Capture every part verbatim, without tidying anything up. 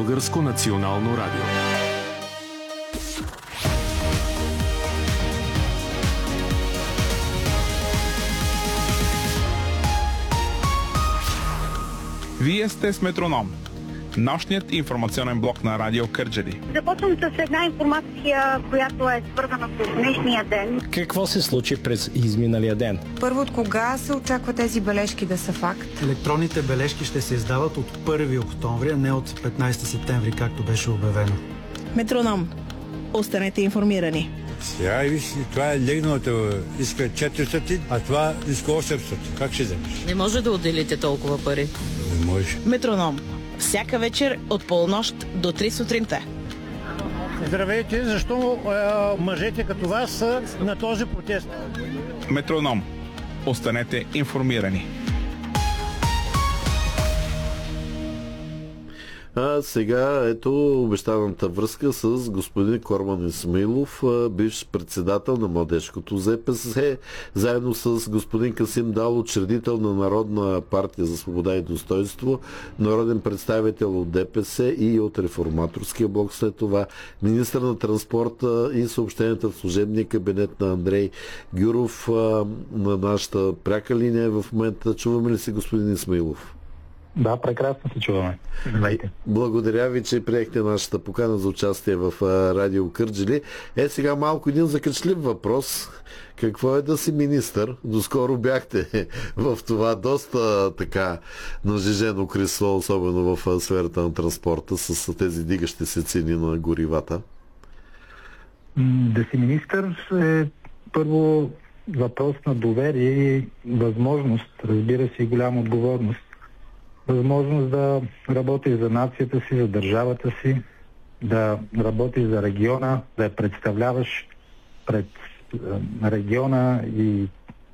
Българско национално радио. Вие сте с Метроном, нощният информационен блок на Радио Кърджали. Започвам с една информация, която е свързана с днешния ден. Какво се случи през изминалия ден? Първо, от кога се очаква тези бележки да са факт? Електронните бележки ще се издават от първи октомври, а не от петнайсети септември, както беше обявено. Метроном. Останете информирани. Сега виж, това е легналото. Иска четиристотин, а това иска осемстотин. Как ще вземеш? Не може да отделите толкова пари. Не може. Метроном. Всяка вечер от полунощ до три сутринта. Здравейте, защо е, мъжете като вас са на този протест? Метроном. Останете информирани. А сега ето обещаната връзка с господин Корман Исмаилов, бивш председател на Младежкото ЗПС, заедно с господин Касим Дал, учредител на Народна партия за свобода и достоинство, народен представител от ДПС и от Реформаторския блок, след това министър на транспорта и съобщенията в служебния кабинет на Андрей Гюров на нашата пряка линия. В момента чуваме ли се, господин Исмаилов? Да, прекрасно се чуваме. Здравейте. Благодаря ви, че приехте нашата покана за участие в Радио Кърджали. Е, сега малко един закачлив въпрос. Какво е да си министър? Доскоро бяхте в това доста така нажежено кресло, особено в сферата на транспорта, с тези дигащи се цени на горивата. Да си министър е първо въпрос на доверие и възможност, разбира се, и голяма отговорност. Възможност да работиш за нацията си, за държавата си, да работиш за региона, да я представляваш пред региона и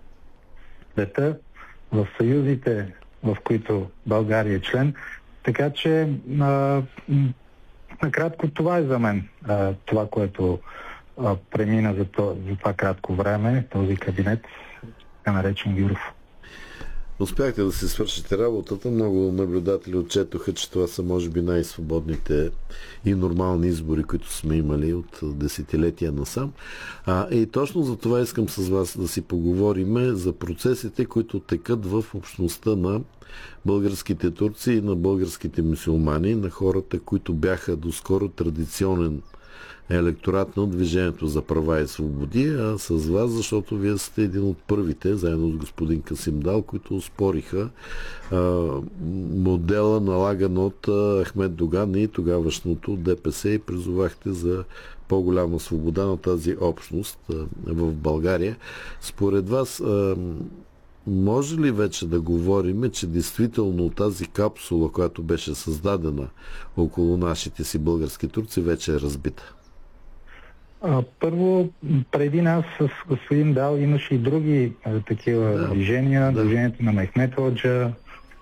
света в съюзите, в които България е член. Така че а, накратко това е за мен а, това, което а, премина за, то, за това кратко време, този кабинет, така наречен Гюров. Успяхте да си свършите работата. Много наблюдатели отчетоха, че това са може би най-свободните и нормални избори, които сме имали от десетилетия насам. А, и точно за това искам с вас да си поговорим за процесите, които текат в общността на българските турци и на българските мюсюлмани, на хората, които бяха доскоро традиционен електорат на Движението за права и свободи, а с вас, защото вие сте един от първите, заедно с господин Касим Дал, които успориха а, модела, налаган от а, Ахмед Доган и тогавашното ДПС, и призовахте за по-голяма свобода на тази общност а, в България. Според вас а, може ли вече да говорим, че действително тази капсула, която беше създадена около нашите си български турци, вече е разбита? А, първо, преди нас с господин Дал имаше и други а, такива да, движения. да. Движението на Мехмет Ходжа,